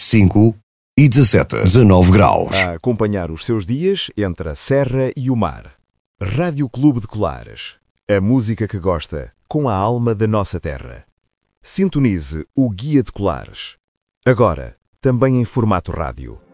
5 e 17, 19 graus. A acompanhar os seus dias entre a serra e o mar. Rádio Clube de Colares. A música que gosta, com a alma da nossa terra. Sintonize o Guia de Colares. Agora, também em formato rádio.